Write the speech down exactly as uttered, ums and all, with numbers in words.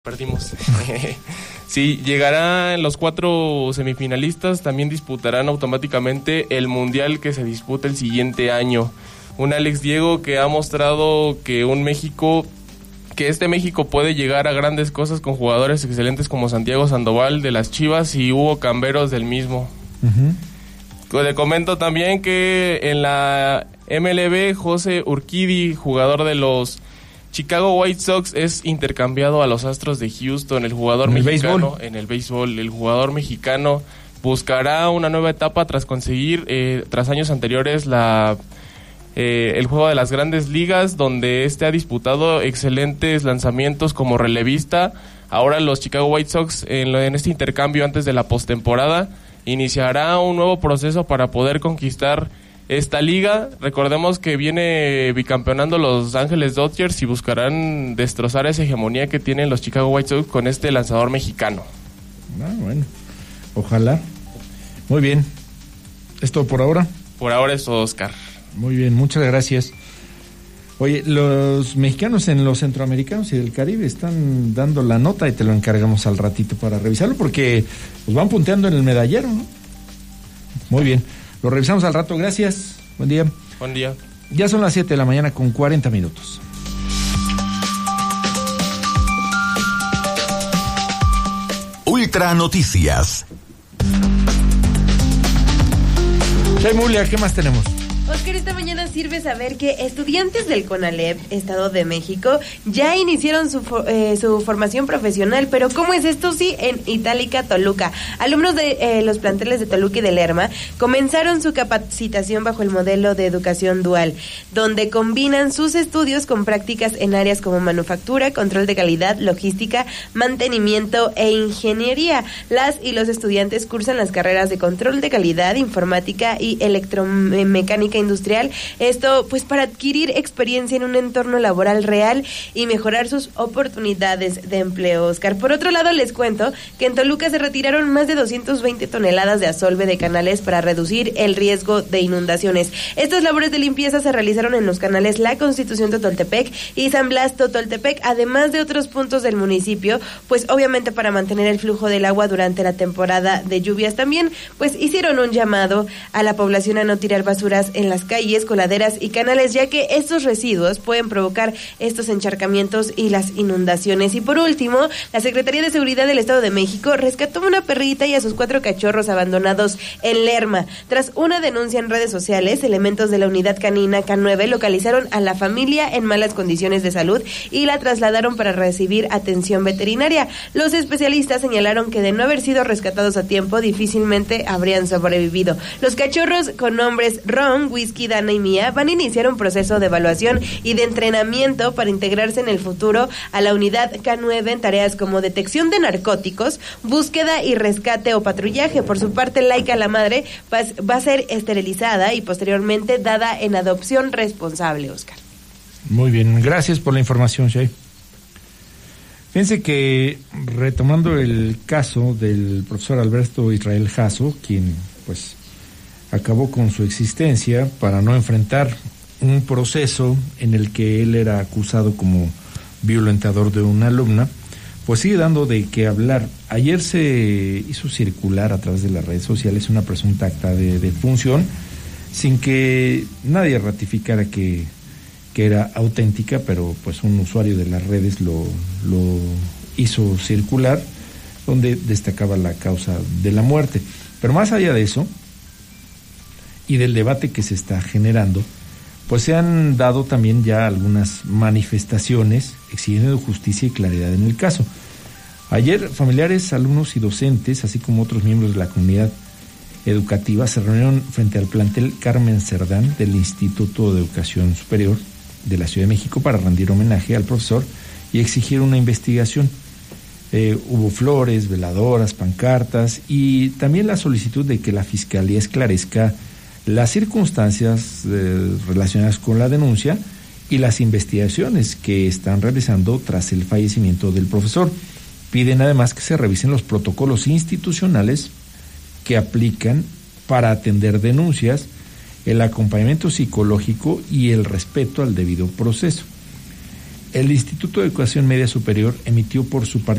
Perdimos. Sí, llegarán los cuatro semifinalistas, también disputarán automáticamente el mundial que se disputa el siguiente año. Un Alex Diego que ha mostrado que un México, que este México puede llegar a grandes cosas con jugadores excelentes como Santiago Sandoval de las Chivas y Hugo Camberos del mismo. Uh-huh. Le comento también que en la M L B, José Urquidy, jugador de los Chicago White Sox, es intercambiado a los Astros de Houston. El jugador ¿En el mexicano béisbol? en el béisbol, el jugador mexicano buscará una nueva etapa tras conseguir, eh, tras años anteriores, la eh, el juego de las Grandes Ligas, donde este ha disputado excelentes lanzamientos como relevista. Ahora los Chicago White Sox, en, en este intercambio antes de la postemporada, iniciará un nuevo proceso para poder conquistar esta liga. Recordemos que viene bicampeonando Los Ángeles Dodgers y buscarán destrozar esa hegemonía que tienen los Chicago White Sox con este lanzador mexicano. Ah, bueno, ojalá. Muy bien. ¿Es todo por ahora? Por ahora es todo, Oscar. Muy bien, muchas gracias. Oye, los mexicanos en los centroamericanos y del Caribe están dando la nota y te lo encargamos al ratito para revisarlo porque pues van punteando en el medallero, ¿no? Muy bien. Lo revisamos al rato, gracias. Buen día. Buen día. Ya son las siete de la mañana con cuarenta minutos. Ultra Noticias. Hey, Mulia, ¿qué más tenemos? Oscar, esta mañana sirve saber que estudiantes del CONALEP, Estado de México, ya iniciaron su, eh, su formación profesional, pero ¿cómo es esto? Sí, en Itálica, Toluca. Alumnos de eh, los planteles de Toluca y de Lerma comenzaron su capacitación bajo el modelo de educación dual, donde combinan sus estudios con prácticas en áreas como manufactura, control de calidad, logística, mantenimiento e ingeniería. Las y los estudiantes cursan las carreras de control de calidad, informática y electromecánica industrial, esto pues para adquirir experiencia en un entorno laboral real y mejorar sus oportunidades de empleo, Oscar. Por otro lado, les cuento que en Toluca se retiraron más de doscientas veinte toneladas de asolve de canales para reducir el riesgo de inundaciones. Estas labores de limpieza se realizaron en los canales La Constitución Totoltepec y San Blas Totoltepec, además de otros puntos del municipio, pues obviamente para mantener el flujo del agua durante la temporada de lluvias. También pues hicieron un llamado a la población a no tirar basuras en las calles, coladeras y canales, ya que estos residuos pueden provocar estos encharcamientos y las inundaciones. Y por último, la Secretaría de Seguridad del Estado de México rescató una perrita y a sus cuatro cachorros abandonados en Lerma. Tras una denuncia en redes sociales, elementos de la unidad canina K nueve localizaron a la familia en malas condiciones de salud y la trasladaron para recibir atención veterinaria. Los especialistas señalaron que de no haber sido rescatados a tiempo, difícilmente habrían sobrevivido. Los cachorros, con nombres Ron, Whisky, Dana y Mía, van a iniciar un proceso de evaluación y de entrenamiento para integrarse en el futuro a la unidad K nueve en tareas como detección de narcóticos, búsqueda y rescate o patrullaje. Por su parte, Laika, la madre, va a ser esterilizada y posteriormente dada en adopción responsable, Oscar. Muy bien, gracias por la información, Shay. Fíjense que, retomando el caso del profesor Alberto Israel Jasso, quien pues acabó con su existencia para no enfrentar un proceso en el que él era acusado como violentador de una alumna, pues sigue dando de qué hablar. Ayer se hizo circular a través de las redes sociales una presunta acta de defunción sin que nadie ratificara que, que era auténtica, pero pues un usuario de las redes lo, lo hizo circular, donde destacaba la causa de la muerte. Pero más allá de eso, y del debate que se está generando, pues se han dado también ya algunas manifestaciones exigiendo justicia y claridad en el caso. Ayer, familiares, alumnos y docentes, así como otros miembros de la comunidad educativa, se reunieron frente al plantel Carmen Cerdán del Instituto de Educación Superior de la Ciudad de México para rendir homenaje al profesor y exigir una investigación. Eh, hubo flores, veladoras, pancartas y también la solicitud de que la Fiscalía esclarezca las circunstancias eh, relacionadas con la denuncia y las investigaciones que están realizando tras el fallecimiento del profesor. Piden además que se revisen los protocolos institucionales que aplican para atender denuncias, el acompañamiento psicológico y el respeto al debido proceso. el Instituto de Educación Media Superior emitió por su parte